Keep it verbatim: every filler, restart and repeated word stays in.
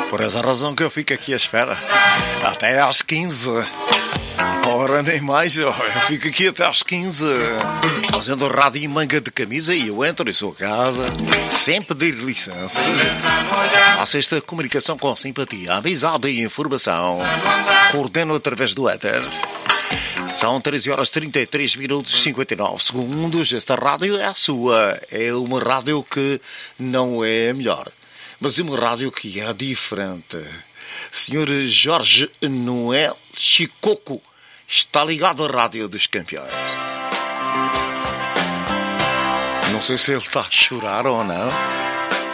Por essa razão que eu fico aqui à espera. Até às quinze. Ora, nem mais. Eu fico aqui até às quinze. Fazendo rádio em manga de camisa. E eu entro em sua casa sem pedir licença. Faço esta comunicação com simpatia, amizade e informação. Coordeno através do éter. São treze horas trinta e três minutos e cinquenta e nove segundos. Esta rádio é a sua. É uma rádio que não é a melhor, mas é uma rádio que é diferente. senhor Jorge Noel Chicoco está ligado à Rádio dos Campeões. Não sei se ele está a chorar ou não.